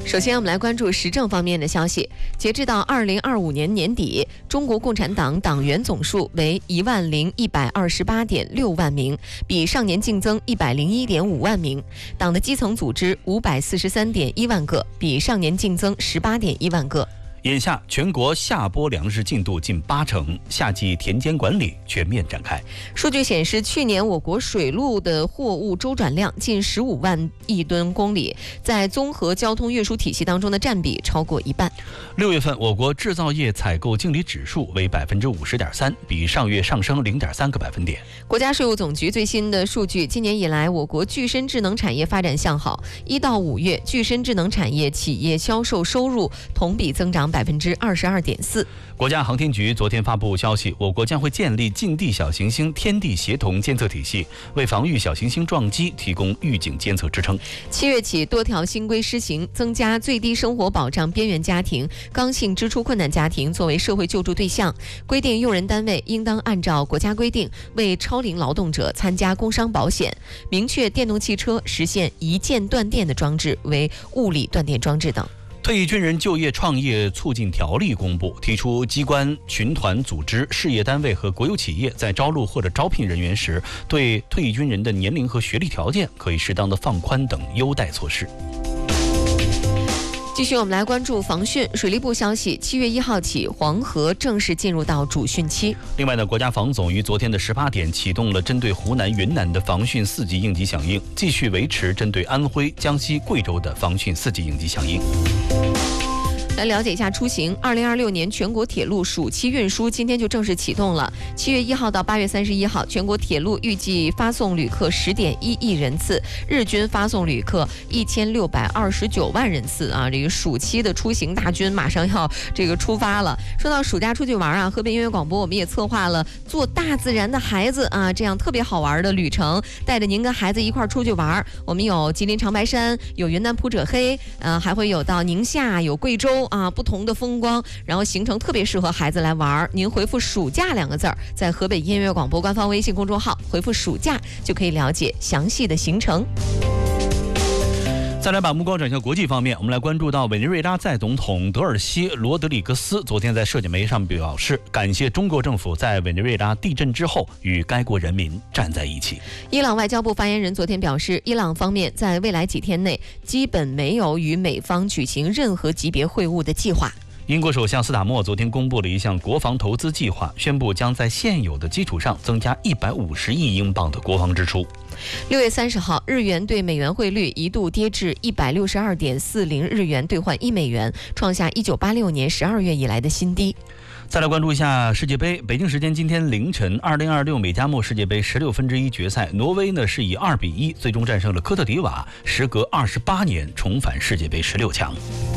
首先，我们来关注时政方面的消息。截至到2025年年底，中国共产党党员总数为10128.6万名，比上年净增101.5万名。党的基层组织543.1万个，比上年净增18.1万个。 眼下，全国下播粮食进度近80%，夏季田间管理全面展开。 数据显示，去年我国水路的货物周转量近15万亿吨公里，在综合交通运输体系当中的占比超过一半。 6月份，我国制造业采购经理指数为50.3%，比上月上升0.3个百分点。 国家税务总局最新的数据，今年以来，我国具身智能产业发展向好，1到5月，具身智能产业企业销售收入同比增长22.4%。 国家航天局昨天发布消息，我国将会建立近地小行星天地协同监测体系，为防御小行星撞击提供预警监测支撑。 7月起，多条新规施行，增加最低生活保障边缘家庭、刚性支出困难家庭作为社会救助对象，规定用人单位应当按照国家规定为超龄劳动者参加工伤保险，明确电动汽车实现一键断电的装置为物理断电装置等。 退役军人就业创业促进条例公布，提出机关、群团组织、事业单位和国有企业在招录或者招聘人员时，对退役军人的年龄和学历条件可以适当的放宽等优待措施。 继续，我们来关注防汛。水利部消息，7月1号起，黄河正式进入到主汛期。 另外呢，国家防总于昨天的18点启动了针对湖南、云南的防汛4级应急响应，继续维持针对安徽、江西、贵州的防汛4级应急响应。 来了解一下出行。2026年全国铁路暑期运输今天就正式启动了。7月1号到8月31号，全国铁路预计发送旅客10.1亿人次，日均发送旅客1629万人次啊！这个暑期的出行大军马上要出发了。说到暑假出去玩啊，河北音乐广播我们也策划了做大自然的孩子啊这样特别好玩的旅程，带着您跟孩子一块出去玩。我们有吉林长白山，有云南普者黑，还会有到宁夏，有贵州。不同的风光，然后行程特别适合孩子来玩。您回复暑假2个字儿，在河北音乐广播官方微信公众号回复暑假，就可以了解详细的行程。 再来把目光转向国际方面，我们来关注到委内瑞拉在总统德尔西罗德里格斯昨天在社交媒体上表示，感谢中国政府在委内瑞拉地震之后与该国人民站在一起。 伊朗外交部发言人昨天表示，伊朗方面在未来几天内基本没有与美方举行任何级别会晤的计划。 英国首相斯塔默昨天公布了一项国防投资计划，宣布将在现有的基础上增加150亿英镑的国防支出。 6月30号，日元对美元汇率一度跌至162.40日元兑换1美元，创下1986年12月以来的新低。 再来关注一下世界杯，北京时间今天凌晨，2026美加墨世界杯16分之一决赛，挪威呢是以2-1最终战胜了科特迪瓦，时隔28年重返世界杯16强。